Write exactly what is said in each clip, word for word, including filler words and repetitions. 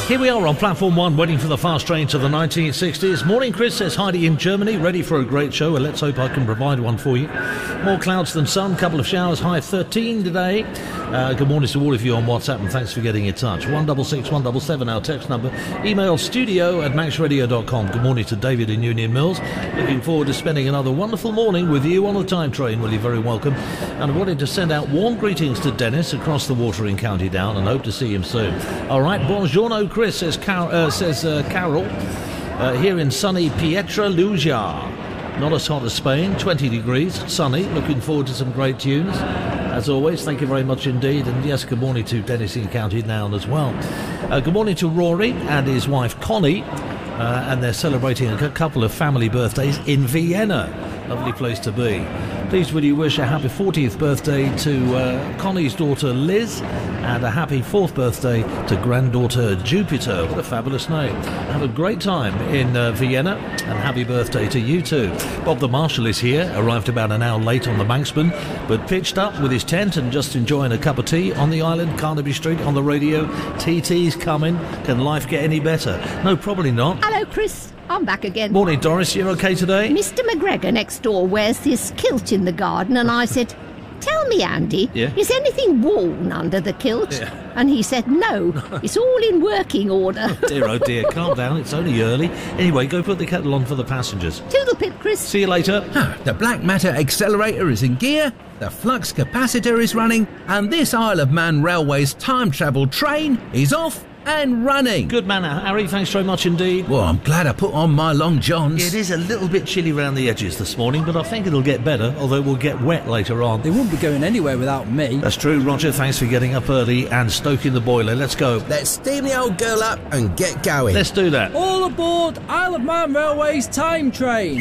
Here we are on platform one, waiting for the fast train to the nineteen sixties. Morning, Chris, says Heidi in Germany, ready for a great show. Well, let's hope I can provide one for you. More clouds than sun, couple of showers, high thirteen today. Uh, good morning to all of you on WhatsApp, and thanks for getting in touch. one six six one seven seven, our text number. Email studio at max radio dot com. Good morning to David in Union Mills. Looking forward to spending another wonderful morning with you on the time train. Well, you're very welcome. And I wanted to send out warm greetings to Dennis across the water in County Down, and hope to see him soon. All right, buongiorno, Chris, says, Car- uh, says uh, Carol, uh, here in sunny Pietraluzia. Not as hot as Spain, twenty degrees, sunny. Looking forward to some great tunes. As always, thank you very much indeed. And yes, good morning to Dennis in County Down as well. Uh, good morning to Rory and his wife Connie. Uh, and they're celebrating a couple of family birthdays in Vienna. Lovely place to be. Please will you wish a happy fortieth birthday to uh, Connie's daughter Liz, and a happy fourth birthday to granddaughter Jupiter. What a fabulous name. Have a great time in uh, Vienna, and happy birthday to you too. Bob the Marshal is here, arrived about an hour late on the Manxman, but pitched up with his tent and just enjoying a cup of tea on the island, Carnaby Street, on the radio. T T's coming. Can life get any better? No, probably not. Hello, Chris. I'm back again. Morning, Doris. You okay today? Mister McGregor next door wears this kilt in the garden, and I said, tell me, Andy, yeah? is anything worn under the kilt? Yeah. And he said, no, it's all in working order. Oh dear, oh dear. Calm down. It's only early. Anyway, go put the kettle on for the passengers. Toodle pip, Chris. See you later. Ah, the black matter accelerator is in gear, the flux capacitor is running, and this Isle of Man Railway's time travel train is off and running. Good man, Harry. Thanks very much indeed. Well, I'm glad I put on my long johns. It is a little bit chilly around the edges this morning, but I think it'll get better, although we'll get wet later on. They wouldn't be going anywhere without me. That's true, Roger. Thanks for getting up early and stoking the boiler. Let's go. Let's steam the old girl up and get going. Let's do that. All aboard Isle of Man Railway's time train.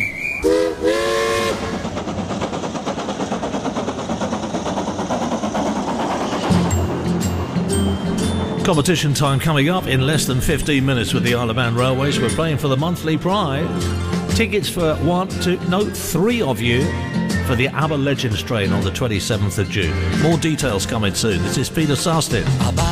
Competition time coming up in less than fifteen minutes with the Isle of Man Railways. We're playing for the monthly prize. Tickets for one, two, no, three of you for the ABBA Legends train on the twenty-seventh of June. More details coming soon. This is Peter Sarsted.